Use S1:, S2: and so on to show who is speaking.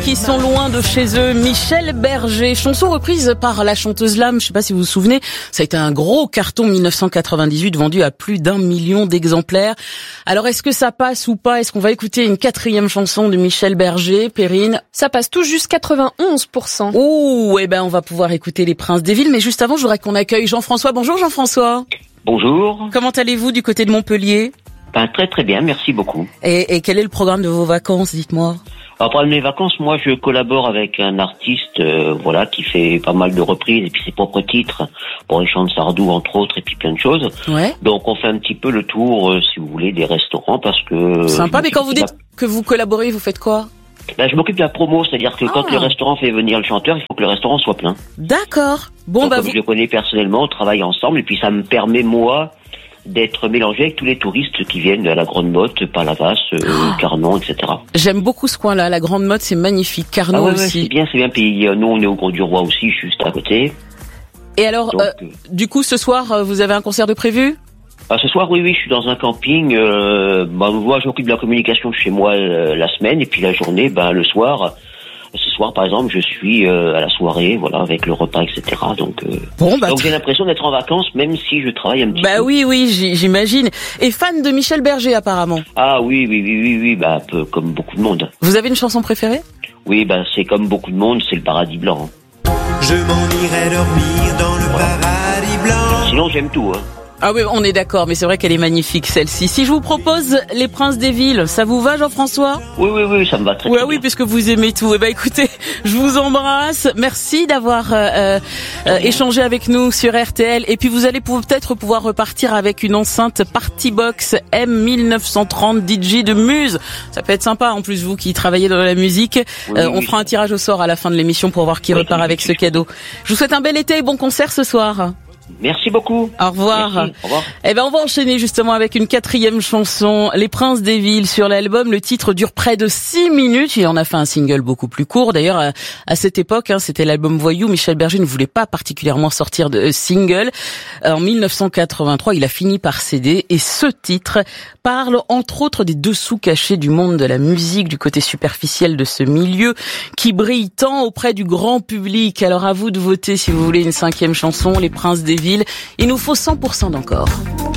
S1: qui sont loin de chez eux, Michel Berger, chanson reprise par la chanteuse Lame, je sais pas si vous vous souvenez, ça a été un gros carton 1998 vendu à plus d'1 million d'exemplaires. Alors est-ce que ça passe ou pas? Est-ce qu'on va écouter une 4e chanson de Michel Berger, Perrine?
S2: Ça passe tout juste 91%.
S1: Oh, eh ben on va pouvoir écouter Les Princes des Villes, mais juste avant je voudrais qu'on accueille Jean-François. Bonjour Jean-François.
S3: Bonjour.
S1: Comment allez-vous du côté de Montpellier?
S3: Très très bien, merci beaucoup.
S1: Et quel est le programme de vos vacances, dites-moi?
S3: Alors, pendant mes vacances, moi je collabore avec un artiste qui fait pas mal de reprises et puis ses propres titres pour les chants de Sardou entre autres et puis plein de choses.
S1: Ouais.
S3: Donc on fait un petit peu le tour, si vous voulez, des restaurants parce que...
S1: Sympa, mais quand vous dites que vous collaborez, vous faites quoi?
S3: Je m'occupe de la promo, c'est-à-dire que quand le restaurant fait venir le chanteur, il faut que le restaurant soit plein.
S1: D'accord. Bon,
S3: donc, je le connais personnellement, on travaille ensemble et puis ça me permet moi d'être mélangé avec tous les touristes qui viennent à la Grande Motte, Palavas, Carnon, etc.
S1: J'aime beaucoup ce coin-là, la Grande Motte, c'est magnifique. Carnon aussi.
S3: C'est bien. Puis nous, on est au Gros du Roi aussi, juste à côté.
S1: Et alors, donc, du coup, ce soir, vous avez un concert de prévu?
S3: Ce soir, oui, je suis dans un camping. Moi, j'occupe de la communication chez moi la semaine, et puis la journée, le soir. Ce soir, par exemple, je suis à la soirée, voilà, avec le repas, etc. Donc j'ai l'impression d'être en vacances, même si je travaille un petit peu.
S1: Oui, j'imagine. Et fan de Michel Berger, apparemment.
S3: Ah oui, un peu comme beaucoup de monde.
S1: Vous avez une chanson préférée?
S3: Oui, c'est comme beaucoup de monde, c'est le Paradis Blanc.
S4: Je m'en irai dormir dans le paradis blanc.
S3: Sinon, j'aime tout,
S1: Ah oui, on est d'accord, mais c'est vrai qu'elle est magnifique, celle-ci. Si je vous propose Les Princes des Villes, ça vous va, Jean-François?
S3: Oui, ça me va très bien.
S1: Oui, puisque vous aimez tout. Eh ben, écoutez, je vous embrasse. Merci d'avoir échangé avec nous sur RTL. Et puis, vous allez peut-être pouvoir repartir avec une enceinte Partybox M1930 DJ de Muse. Ça peut être sympa, en plus, vous qui travaillez dans la musique. On fera un tirage au sort à la fin de l'émission pour voir qui repart avec ce cadeau. Je vous souhaite un bel été et bon concert ce soir.
S3: Merci beaucoup.
S1: Au revoir.
S3: Merci. Au revoir.
S1: Eh ben, on va enchaîner justement avec une 4e chanson, Les Princes des Villes. Sur l'album, le titre dure près de 6 minutes. Il en a fait un single beaucoup plus court. D'ailleurs, à cette époque, c'était l'album Voyou. Michel Berger ne voulait pas particulièrement sortir de single. En 1983, il a fini par céder. Et ce titre parle, entre autres, des dessous cachés du monde de la musique, du côté superficiel de ce milieu, qui brille tant auprès du grand public. Alors, à vous de voter si vous voulez une 5e chanson, Les Princes des Villes. Il nous faut 100% d'encore.